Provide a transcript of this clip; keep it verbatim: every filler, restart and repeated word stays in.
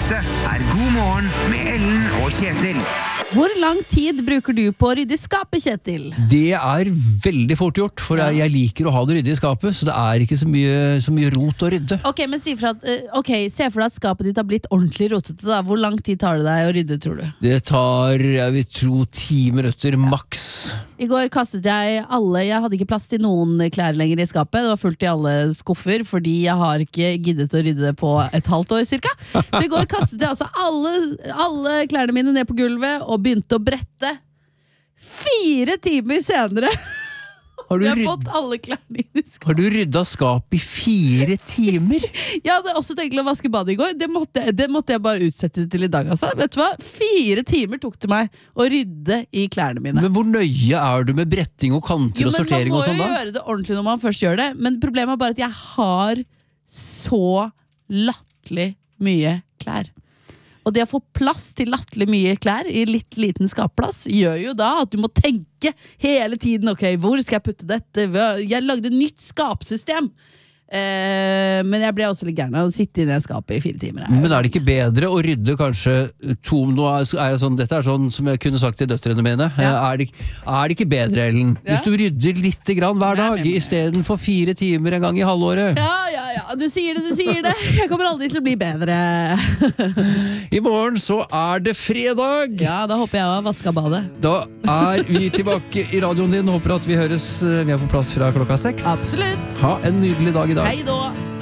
Dette er God morgen med Ellen og Kjetil. Hvor lang tid bruker du på å rydde skapet, Kjetil? Det er veldig fort gjort, for Ja. jeg liker å ha det ryddig i skapet, så det er ikke så mye, så mye rot å rydde. Ok, men si for at, eh, ok, se for deg at skapet ditt har blitt ordentlig rotete da. Hvor lang tid tar det deg å rydde, tror du? Det tar, jeg vil tro, ti minutter maks. I går kastet jeg alle, jeg hadde ikke plass til noen klær lenger i skapet. Det var fullt i alle skuffer, fordi jeg har ikke giddet å rydde det på et halvt år cirka. Så i går kastet jeg altså alle, alle klærne mine ned på gulvet og begynte å brette. Fire timer senere Har du, jeg har ryd, fått alle klærne inn i skapet. har du rydda skap i fire timer? Jeg hadde også tenkt å vaske badet i går. Det måtte, det måtte jeg bare utsette til i dag. Altså. Vet du hva? Fire timer tok det meg å rydde i klærne mine. Men hvor nøye er du med bretting og kanter Jo, og men sortering og sånn Man må da? jo gjøre det ordentlig når man først gjør det. Men problemet er bare at jeg har så latterlig mye klær. Og det å få plass til latterlig mye klær i litt liten skapplass gjør jo da at du må tenke hele tiden. Ok, hvor skal jeg putte dette? Jeg lagde nytt skapsystem. Eh, men jeg ble også litt gæren av å sitte i det skapet i fire timer. Men er det ikke bedre å rydde kanskje to, nå er jeg sånn, dette er sånn som jeg kunne sagt til døtrene mine, Ja. er, det, er det ikke bedre, Ellen? Ja. Hvis du rydder litt grann hver Ja, dag, men- i stedet for fire timer en gang i halvåret. Ja, ja, ja, du sier det, du sier det. Jeg kommer aldri til å bli bedre. I morgen så er det fredag. Ja, da håper jeg å ha vasket badet. Da er vi tilbake i radioen din. Håper at vi høres. Vi er på plass fra klokka seks. Absolutt. Ha en nydelig dag i dag. Hei da.